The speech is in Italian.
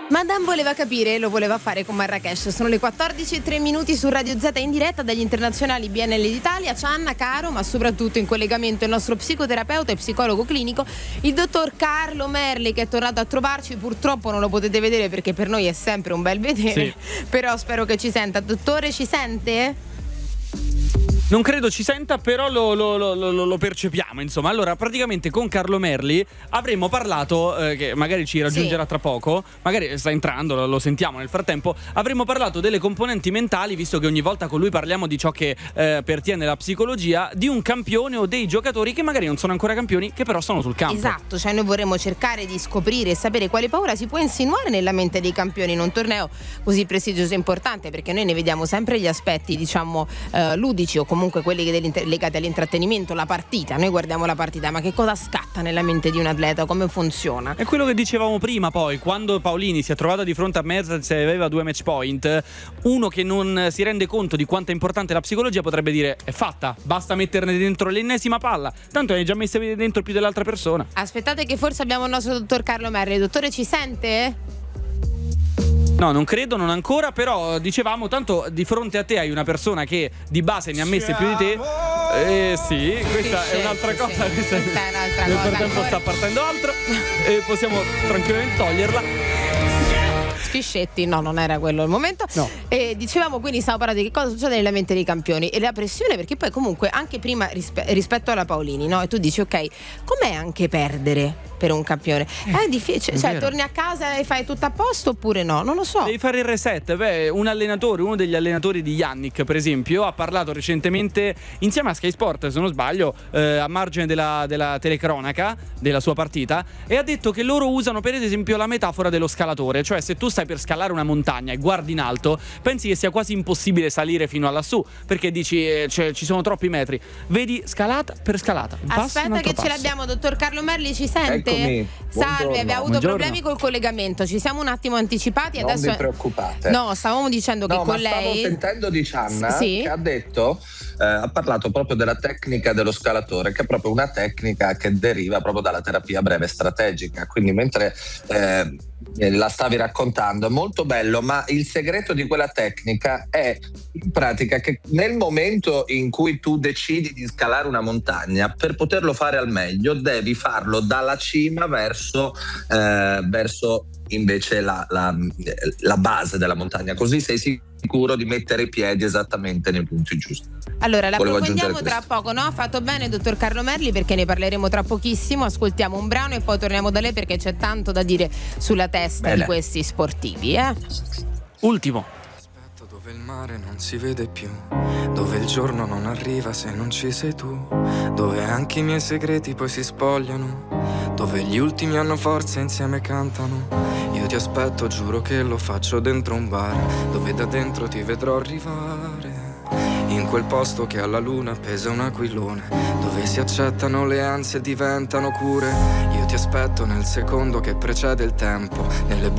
Madame voleva capire, lo voleva fare con Marrakesh. Sono le 14:03 su Radio Z in diretta dagli internazionali BNL d'Italia. C'è Anna Caro, ma soprattutto in collegamento il nostro psicoterapeuta e psicologo clinico, il dottor Carlo Merli, che è tornato a trovarci. Purtroppo non lo potete vedere perché per noi è sempre un bel vedere, sì. Però spero che ci senta. Dottore, ci sente? Non credo ci senta, però lo percepiamo, insomma. Allora, praticamente con Carlo Merli avremmo parlato, che magari ci raggiungerà tra poco, magari sta entrando, lo sentiamo nel frattempo. Avremmo parlato delle componenti mentali, visto che ogni volta con lui parliamo di ciò che pertiene la psicologia, di un campione o dei giocatori che magari non sono ancora campioni, che però sono sul campo. Esatto, cioè noi vorremmo cercare di scoprire e sapere quale paura si può insinuare nella mente dei campioni in un torneo così prestigioso e importante, perché noi ne vediamo sempre gli aspetti, diciamo, ludici o comunque quelli legati all'intrattenimento, la partita. Noi guardiamo la partita, ma che cosa scatta nella mente di un atleta, come funziona? È quello che dicevamo prima. Poi quando Paolini si è trovato di fronte a Mertens e aveva 2 match point, uno che non si rende conto di quanto è importante la psicologia potrebbe dire: è fatta, basta metterne dentro l'ennesima palla, tanto ne hai già messe dentro più dell'altra persona. Aspettate che forse abbiamo il nostro dottor Carlo Merli. Dottore, ci sente? No, non credo, non ancora, però dicevamo, tanto di fronte a te hai una persona che di base ne ha messe più di te. Sì, questa è un'altra cosa. Questa è un'altra Nel cosa. frattempo sta partendo altro e possiamo tranquillamente toglierla. Schiscetti, no, non era quello il momento. No. Dicevamo, quindi stavo parlando di che cosa succede nella mente dei campioni e la pressione, perché poi comunque anche prima rispetto alla Paolini, no? E tu dici, ok, com'è anche perdere per un campione? È difficile, cioè torni a casa e fai tutto a posto oppure no? Non lo so. Devi fare il reset. Uno degli allenatori di Yannick, per esempio, ha parlato recentemente insieme a Sky Sport, se non sbaglio, a margine della telecronaca della sua partita, e ha detto che loro usano per esempio la metafora dello scalatore, cioè se tu stai per scalare una montagna e guardi in alto, pensi che sia quasi impossibile salire fino a lassù, perché dici ci sono troppi metri. Vedi scalata per scalata. Aspetta che ce l'abbiamo, dottor Carlo Merli, ci sente? Eccomi. Salve, abbiamo avuto problemi col collegamento, ci siamo un attimo anticipati. Non adesso vi preoccupate. No, stavamo dicendo che con lei stavo sentendo di Cianna, sì, che ha detto, ha parlato proprio della tecnica dello scalatore, che è proprio una tecnica che deriva proprio dalla terapia breve strategica. Quindi mentre la stavi raccontando, è molto bello, ma il segreto di quella tecnica è in pratica che nel momento in cui tu decidi di scalare una montagna, per poterlo fare al meglio devi farlo dalla cima verso invece la base della montagna, così sei sicuro di mettere i piedi esattamente nei punti giusti. Allora, la approfondiamo tra poco, no? Ha fatto bene, dottor Carlo Merli, perché ne parleremo tra pochissimo. Ascoltiamo un brano e poi torniamo da lei, perché c'è tanto da dire sulla testa di questi sportivi, Ultimo. Dove il mare non si vede più, dove il giorno non arriva se non ci sei tu, dove anche i miei segreti poi si spogliano, dove gli ultimi hanno forza e insieme cantano. Io ti aspetto, giuro che lo faccio dentro un bar, dove da dentro ti vedrò arrivare, in quel posto che alla luna pesa un aquilone, dove si accettano le ansie e diventano cure. Io ti aspetto nel secondo che precede il tempo, nelle